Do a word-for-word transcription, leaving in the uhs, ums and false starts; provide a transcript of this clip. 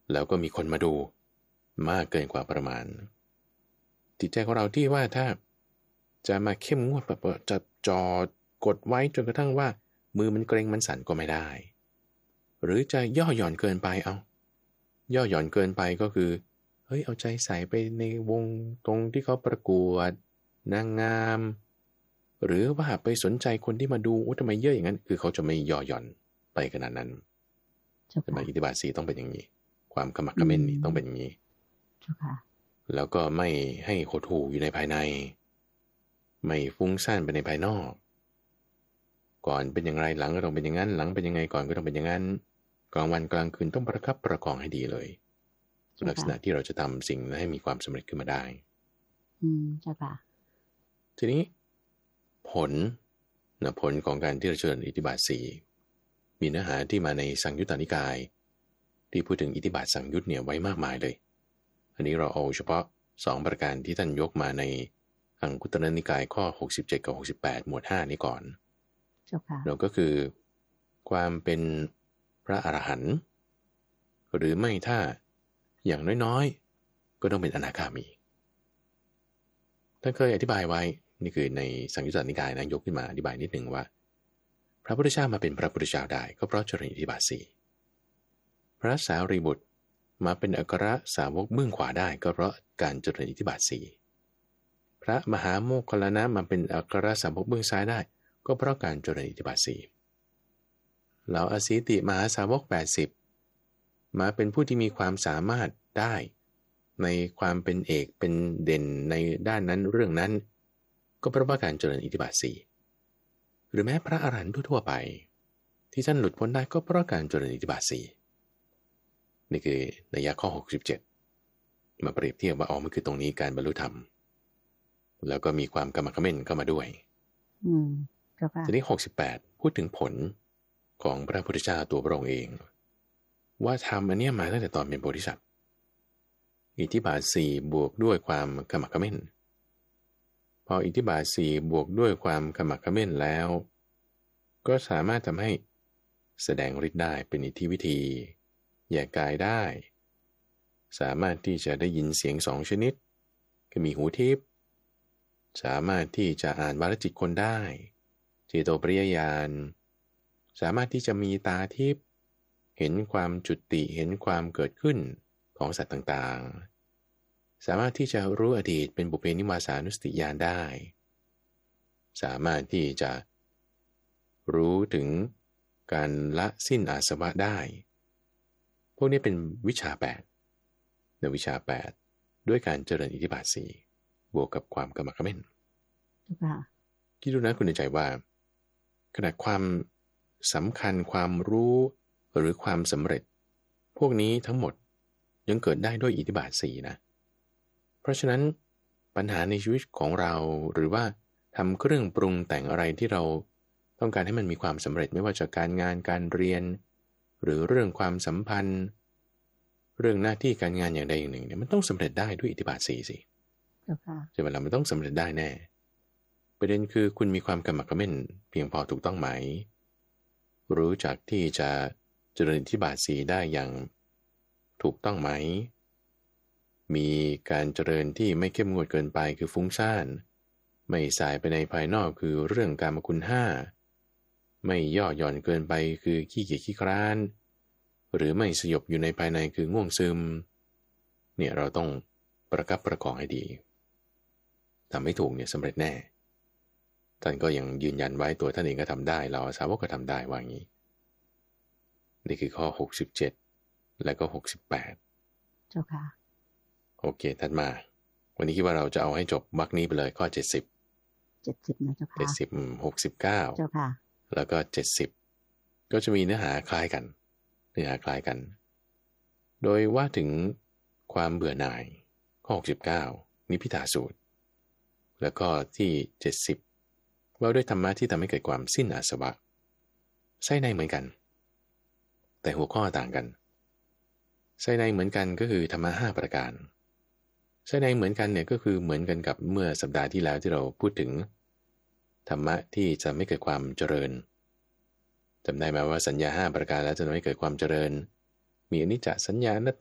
แล้วก็มีคนมาดูมากเกินกว่าประมาณจิตใจของเราที่ว่าถ้าจะมาเข้มงวดแบบจะจอกดไว้จนกระทั่งว่ามือมันเกร็งมันสั่นก็ไม่ได้หรือจะย่อหย่อนเกินไปเอาย่อหย่อนเกินไปก็คือเฮ้ยเอาใจใส่ไปในวงตรงที่เขาประกวดนางงามหรือว่าไปสนใจคนที่มาดูโอ้ทำไมเยอะอย่างนั้นคือเขาจะไม่ย่อหย่อนไปขนาดนั้นแต่มาอิทธิบาทสีต้องเป็นอย่างนี้ความขมักเขม้นนี่ต้องเป็นอย่างนี้แล้วก็ไม่ให้หดหู่อยู่ในภายในไม่ฟุ้งซ่านไปในภายนอกก่อนเป็นอย่างไรหลังก็ต้องเป็นอย่างนั้นหลังเป็นยังไงก่อนก็ต้องเป็นอย่างนั้นกลางวันกลางคืนต้องประคับประคองให้ดีเลยลักษณะที่เราจะทำสิ่งนั้นให้มีความสำเร็จขึ้นมาได้อืมใช่ค่ะทีนี้ผลนะผลของการที่เราเจริญอิทธิบาทสี่มีเนื้อหาที่มาในสังยุตตนิกายที่พูดถึงอิทธิบาทสังยุตเนี่ยไว้มากมายเลยอันนี้เราเอาเฉพาะสองประการที่ท่านยกมาในอังคุตรนิกายข้อหกสิบเจ็ดกับหกสิบแปดหมวดห้านี้ก่อนเราก็คือความเป็นพระอรหันต์หรือไม่ถ้าอย่างน้อยๆก็ต้องเป็นอนาคามีท่านเคยอธิบายไว้นี่คือในสังยุตตนิกายนะยกขึ้นมาอธิบายนิดหนึ่งว่าพระพุทธเจ้ามาเป็นพระพุทธเจ้าได้ก็เพราะเจริญอิทธิบาทสี่พระสารีบุตรมาเป็นอัครสาวกเบื้องขวาได้ก็เพราะการเจริญอิทธิบาทสี่พระมหาโมคคัลลานะมาเป็นอัครสาวกเบื้องซ้ายได้ก็เพราะการเจริญอิทธิบาทสี่เหล่าอสีติมหาสาวกแปดสิบมาเป็นผู้ที่มีความสามารถได้ในความเป็นเอกเป็นเด่นในด้านนั้นเรื่องนั้นก็เพราะว่าการเจริญอิทธิบาทสี่หรือแม้พระอรหันต์ทั่วไปที่ท่านหลุดพ้นได้ก็เพราะการเจริญอิทธิบาทสี่นี่คือนัยยะข้อหกสิบเจ็ดมาเปรียบเทียบว่าอ๋อมันคือตรงนี้การบรรลุธรรมแล้วก็มีความกรรมเขม้นเข้ามาด้วยอืมทีนี้หกสิบแปดพูดถึงผลของพระพุทธเจ้าตัวพระองค์เองว่าทำอันนี้มาตั้งแต่ตอนเป็นโพธิสัตว์อิทธิบาทสี่บวกด้วยความขมักเขม้นพออิทธิบาทสี่บวกด้วยความขมักเขม้นแล้วก็สามารถทำให้แสดงฤทธิ์ได้เป็นอิทธิวิธีแยกกายได้สามารถที่จะได้ยินเสียงสองชนิดคือมีหูทิพย์สามารถที่จะอ่านวาลจิตคนได้เจโตปริยญาณสามารถที่จะมีตาทิพย์เห็นความจุติเห็นความเกิดขึ้นของสัตว์ต่างๆสามารถที่จะรู้อดีตเป็นบุพเพนิวาสานุสติญาณได้สามารถที่จะรู้ถึงการละสิ้นอาสวะได้พวกนี้เป็นวิชาแปดในวิชาแปดด้วยการเจริญอิทธิบาทสี่บวกกับความกรรมเขม้นคิดดูนะคุณในใจว่าขนาดความสำคัญความรู้หรือความสำเร็จพวกนี้ทั้งหมดยังเกิดได้ด้วยอิทธิบาทสี่นะเพราะฉะนั้นปัญหาในชีวิตของเราหรือว่าทำเครื่องปรุงแต่งอะไรที่เราต้องการให้มันมีความสำเร็จไม่ว่าจะการงานการเรียนหรือเรื่องความสัมพันธ์เรื่องหน้าที่การงานอย่างใดอย่างหนึ่งเนี่ยมันต้องสำเร็จได้ด้วยอิทธิบาทสี่สิใช่ไหมล่ะมันต้องสำเร็จได้แน่ประเด็นคือคุณมีความกำหมักเขม้นเพียงพอถูกต้องไหมรู้จักที่จะเจริญอิทธิบาทสี่ได้อย่างถูกต้องไหมมีการเจริญที่ไม่เข้มงวดเกินไปคือฟุ้งซ่านไม่สายไปในภายนอกคือเรื่องกามคุณห้าไม่ย่อหย่อนเกินไปคือขี้เกียจขี้คร้านหรือไม่สยบอยู่ในภายในคือง่วงซึมเนี่ยเราต้องประคับประคองให้ดีทำให้ถูกเนี่ยสำเร็จแน่ท่านก็ยังยืนยันไว้ตัวท่านเองก็ทำได้เราสาวกก็ทำได้ว่างี้นี่คือข้อหกสิบเจ็ดและก็หกสิบแปดเจ้าค่ะโอเคถัดมาวันนี้คิดว่าเราจะเอาให้จบวรรคนี้ไปเลยข้อเจ็ดสิบเจ็ดสิบนะเจ้าค่ะเจ็ดสิบ หกสิบเก้าเจ้าค่ะแล้วก็เจ็ดสิบก็จะมีเนื้อหาคล้ายกันเนื้อหาคล้ายกันโดยว่าถึงความเบื่อหน่ายข้อหกสิบเก้านิพพิทาสูตรแล้วก็ที่เจ็ดสิบว่าด้วยธรรมะที่ทำให้เกิดความสิ้นอาสวะไส้ในเหมือนกันแต่หัวข้อต่างกันไส้ในเหมือนกันก็คือธรรมะห้าประการไส้ในเหมือนกันเนี่ยก็คือเหมือนกันกับเมื่อสัปดาห์ที่แล้วที่เราพูดถึงธรรมะที่จะไม่เกิดความเจริญจำได้ไหมว่าสัญญาห้าประการแล้วจะทำให้เกิดความเจริญมีอนิจจสัญญาอนัตต